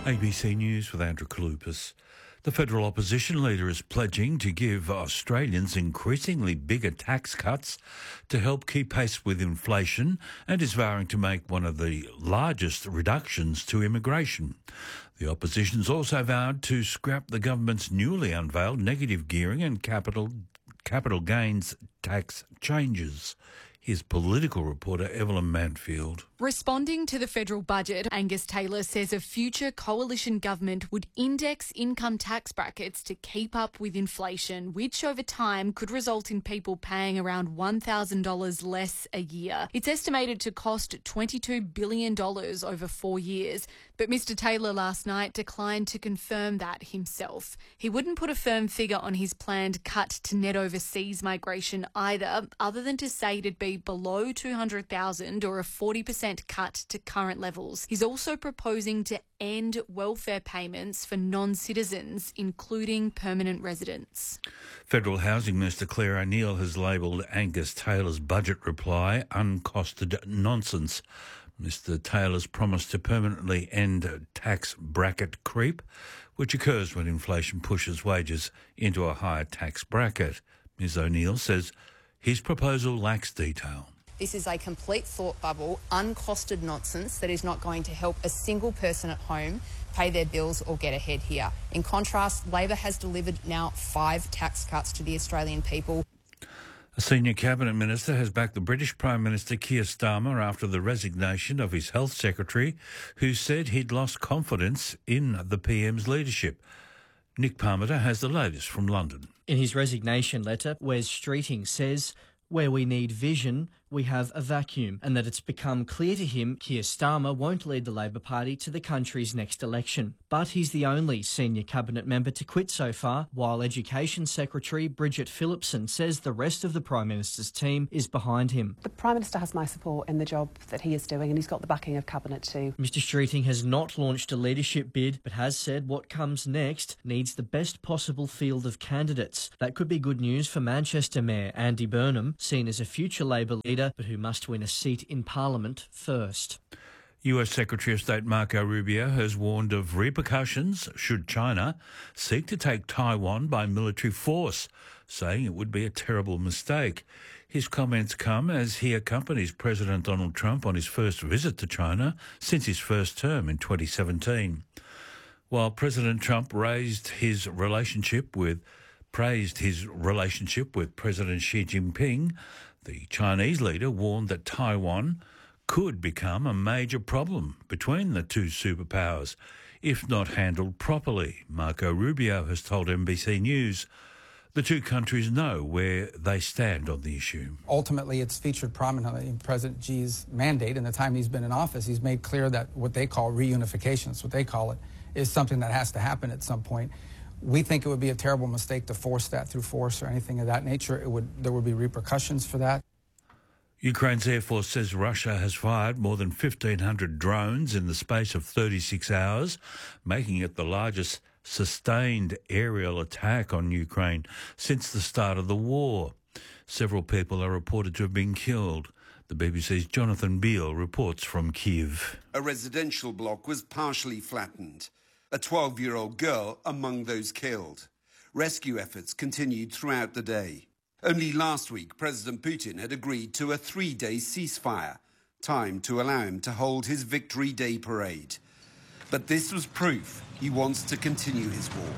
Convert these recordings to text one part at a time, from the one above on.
ABC News with Andrew Kalupas. The federal opposition leader is pledging to give Australians increasingly bigger tax cuts to help keep pace with inflation and is vowing to make one of the largest reductions to immigration. The opposition's also vowed to scrap the government's newly unveiled negative gearing and capital gains tax changes. Here's political reporter Evelyn Manfield. Responding to the federal budget, Angus Taylor says a future coalition government would index income tax brackets to keep up with inflation, which over time could result in people paying around $1,000 less a year. It's estimated to cost $22 billion over 4 years, but Mr Taylor last night declined to confirm that himself. He wouldn't put a firm figure on his planned cut to net overseas migration either, other than to say it'd be below 200,000 or a 40% cut to current levels. He's also proposing to end welfare payments for non-citizens, including permanent residents. Federal Housing Minister Claire O'Neil has labelled Angus Taylor's budget reply uncosted nonsense. Mr Taylor's promised to permanently end tax bracket creep, which occurs when inflation pushes wages into a higher tax bracket. Ms O'Neil says his proposal lacks detail. This is a complete thought bubble, uncosted nonsense that is not going to help a single person at home pay their bills or get ahead here. In contrast, Labor has delivered now 5 tax cuts to the Australian people. A senior cabinet minister has backed the British Prime Minister Keir Starmer after the resignation of his health secretary, who said he'd lost confidence in the PM's leadership. Nick Parmenter has the latest from London. In his resignation letter, Wes Streeting says, "Where we need vision, we have a vacuum," and that it's become clear to him Keir Starmer won't lead the Labor Party to the country's next election. But he's the only senior cabinet member to quit so far, while Education Secretary Bridget Phillipson says the rest of the Prime Minister's team is behind him. The Prime Minister has my support in the job that he is doing, and he's got the backing of Cabinet too. Mr Streeting has not launched a leadership bid, but has said what comes next needs the best possible field of candidates. That could be good news for Manchester Mayor Andy Burnham, seen as a future Labor leader, but who must win a seat in Parliament first. US Secretary of State Marco Rubio has warned of repercussions should China seek to take Taiwan by military force, saying it would be a terrible mistake. His comments come as he accompanies President Donald Trump on his first visit to China since his first term in 2017. While President Trump praised his relationship with President Xi Jinping, the Chinese leader warned that Taiwan could become a major problem between the two superpowers if not handled properly. Marco Rubio has told NBC News the two countries know where they stand on the issue. Ultimately, it's featured prominently in President Xi's mandate. In the time he's been in office, he's made clear that what they call reunification, that's what they call it, is something that has to happen at some point. We think it would be a terrible mistake to force that through force or anything of that nature. There would be repercussions for that. Ukraine's Air Force says Russia has fired more than 1,500 drones in the space of 36 hours, making it the largest sustained aerial attack on Ukraine since the start of the war. Several people are reported to have been killed. The BBC's Jonathan Beale reports from Kyiv. A residential block was partially flattened. A 12-year-old girl among those killed. Rescue efforts continued throughout the day. Only last week, President Putin had agreed to a 3-day ceasefire, time to allow him to hold his Victory Day parade. But this was proof he wants to continue his war.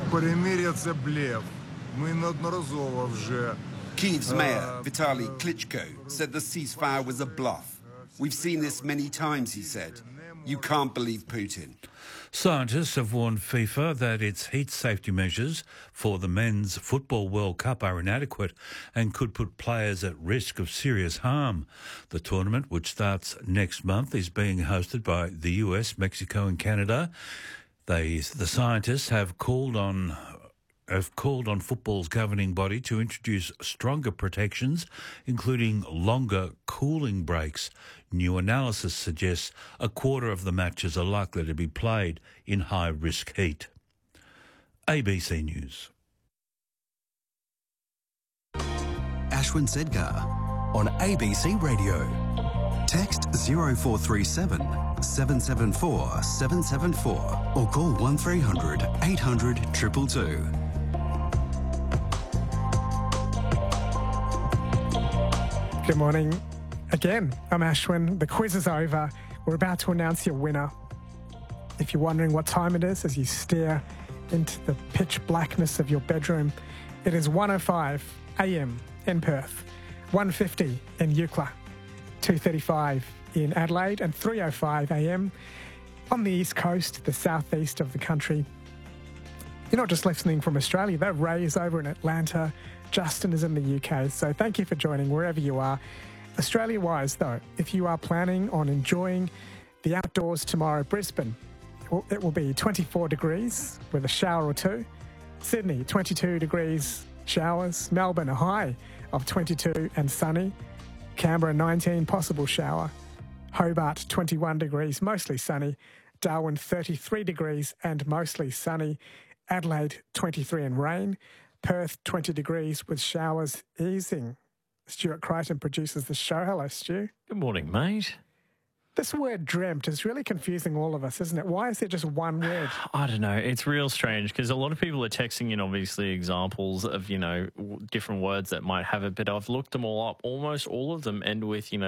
Kyiv's mayor, Vitaly Klitschko, said the ceasefire was a bluff. We've seen this many times, he said. You can't believe Putin. Scientists have warned FIFA that its heat safety measures for the Men's Football World Cup are inadequate and could put players at risk of serious harm. The tournament, which starts next month, is being hosted by the US, Mexico and Canada. The scientists have called on football's governing body to introduce stronger protections, including longer cooling breaks. New analysis suggests a quarter of the matches are likely to be played in high-risk heat. ABC News. Ashwin Sedgar on ABC Radio. Text 0437 774 774 or call 1300 800 222. Good morning. Again, I'm Ashwin. The quiz is over. We're about to announce your winner. If you're wondering what time it is as you stare into the pitch blackness of your bedroom, it is 1:05 a.m. in Perth, 1:50 in Eucla, 2:35 in Adelaide and 3:05 a.m. on the east coast, the southeast of the country. You're not just listening from Australia, though. Ray is over in Atlanta. Justin is in the UK. So thank you for joining wherever you are. Australia-wise, though, if you are planning on enjoying the outdoors tomorrow, Brisbane, it will be 24 degrees with a shower or two. Sydney, 22 degrees, showers. Melbourne, a high of 22 and sunny. Canberra, 19, possible shower. Hobart, 21 degrees, mostly sunny. Darwin, 33 degrees and mostly sunny. Adelaide, 23 and rain. Perth, 20 degrees with showers easing. Stuart Crichton produces the show. Hello, Stu. Good morning, mate. This word dreamt is really confusing all of us, isn't it? Why is there just one word? I don't know. It's real strange because a lot of people are texting in, obviously, examples of, different words that might have it, but I've looked them all up. Almost all of them end with, an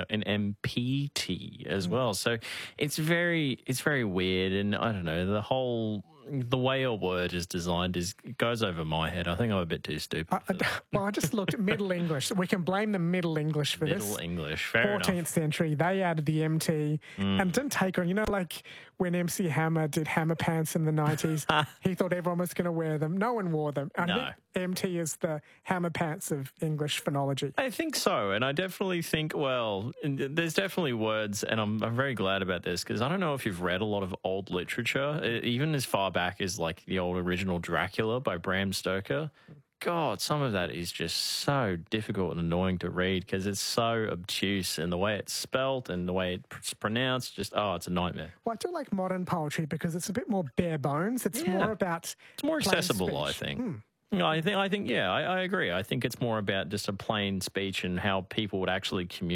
MPT as well. So it's very weird. And I don't know, the way a word is designed goes over my head. I think I'm a bit too stupid. I just looked at Middle English. We can blame the Middle English for this. Middle English, fair 14th enough. century, they added the MT and didn't take on, like when MC Hammer did Hammer Pants in the 90s, he thought everyone was going to wear them. No one wore them. I think MT is the Hammer Pants of English phonology. I think so. And I definitely think, there's definitely words, and I'm very glad about this because I don't know if you've read a lot of old literature, even as far back as like the old original Dracula by Bram Stoker. God, some of that is just so difficult and annoying to read because it's so obtuse and the way it's spelt and the way it's pronounced, it's a nightmare. Well, I do like modern poetry because it's a bit more bare bones. It's more about... It's more accessible, I think. I think, I agree. I think it's more about just a plain speech and how people would actually communicate